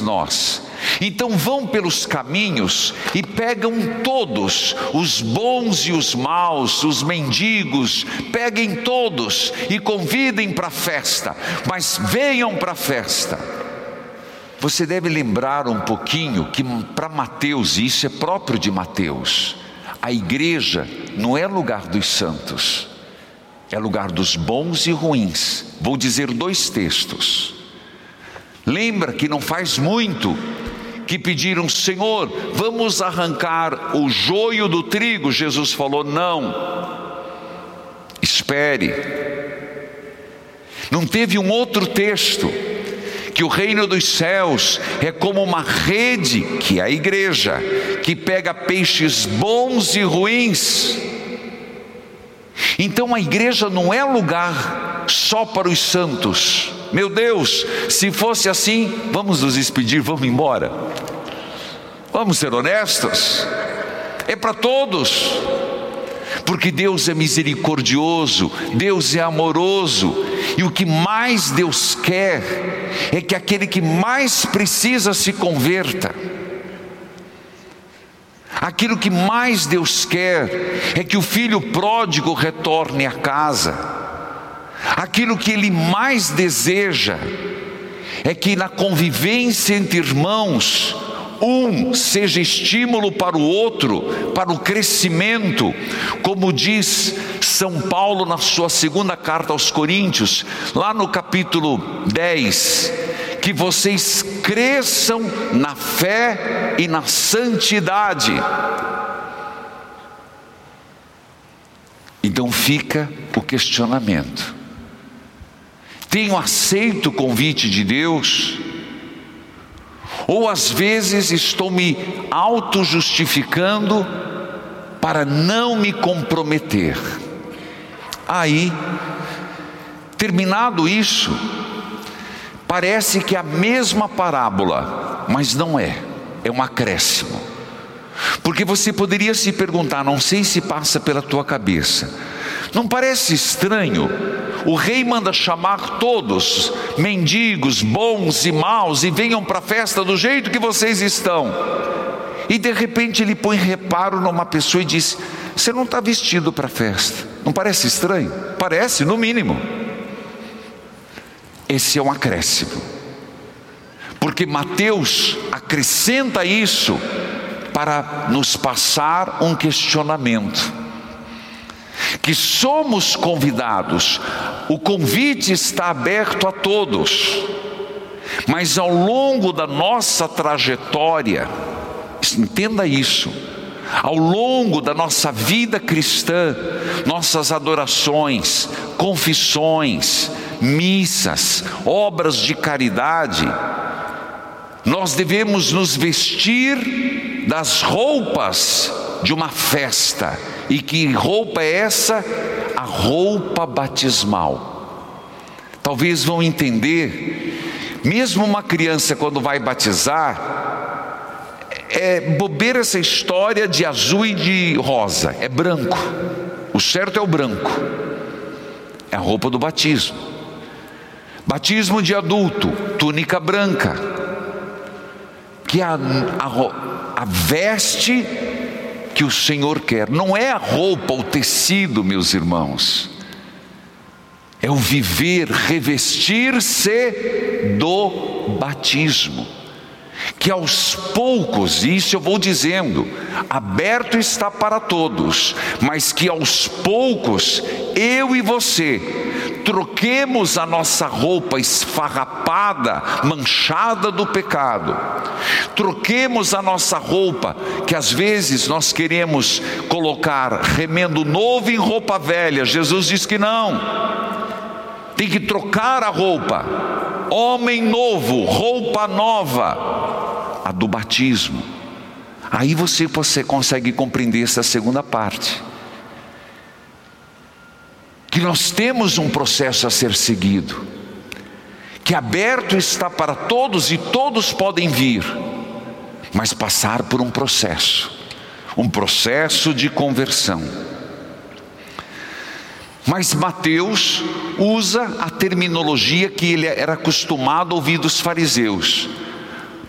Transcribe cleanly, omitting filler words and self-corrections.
vez nós. Então vão pelos caminhos e pegam todos, os bons e os maus, os mendigos, peguem todos e convidem para a festa, mas venham para a festa. Você deve lembrar um pouquinho que para Mateus, e isso é próprio de Mateus, a igreja não é lugar dos santos, é lugar dos bons e ruins. Vou dizer 2 textos. Lembra que não faz muito que pediram: Senhor, vamos arrancar o joio do trigo. Jesus falou: não, espere. Não teve um outro texto que o reino dos céus é como uma rede, que é a igreja, que pega peixes bons e ruins. Então a igreja não é lugar só para os santos. Meu Deus, se fosse assim, vamos nos despedir, vamos embora. Vamos ser honestos, é para todos, porque Deus é misericordioso, Deus é amoroso, e o que mais Deus quer é que aquele que mais precisa se converta. Aquilo que mais Deus quer é que o filho pródigo retorne à casa. Aquilo que Ele mais deseja é que na convivência entre irmãos, um seja estímulo para o outro, para o crescimento, como diz São Paulo na sua 2ª carta aos Coríntios, lá no capítulo 10, que vocês cresçam na fé e na santidade. Então fica o questionamento: tenho aceito o convite de Deus? Ou às vezes estou me auto-justificando para não me comprometer? Aí, terminado isso, parece que é a mesma parábola, mas não é, é um acréscimo. Porque você poderia se perguntar, não sei se passa pela tua cabeça, não parece estranho? O rei manda chamar todos, mendigos, bons e maus, e venham para a festa do jeito que vocês estão. E de repente ele põe reparo numa pessoa e diz: você não está vestido para a festa. Não parece estranho? Parece, no mínimo. Esse é um acréscimo, porque Mateus acrescenta isso para nos passar um questionamento, que somos convidados, o convite está aberto a todos, mas ao longo da nossa trajetória, entenda isso, ao longo da nossa vida cristã, nossas adorações, confissões, missas, obras de caridade, nós devemos nos vestir das roupas de uma festa. E que roupa é essa? A roupa batismal. Talvez vão entender, mesmo uma criança quando vai batizar, é bobeira essa história de azul e de rosa, é branco. O certo é o branco, é a roupa do batismo. Batismo de adulto, túnica branca, que é a veste que o Senhor quer. Não é a roupa, o tecido, meus irmãos, é o viver, revestir-se do batismo, que aos poucos, e isso eu vou dizendo, aberto está para todos, mas que aos poucos, eu e você, troquemos a nossa roupa esfarrapada, manchada do pecado, troquemos a nossa roupa, que às vezes nós queremos colocar remendo novo em roupa velha. Jesus diz que não, tem que trocar a roupa, homem novo, roupa nova, a do batismo. Aí você consegue compreender essa segunda parte, que nós temos um processo a ser seguido, que aberto está para todos e todos podem vir, mas passar por um processo de conversão. Mas Mateus usa a terminologia que ele era acostumado a ouvir dos fariseus.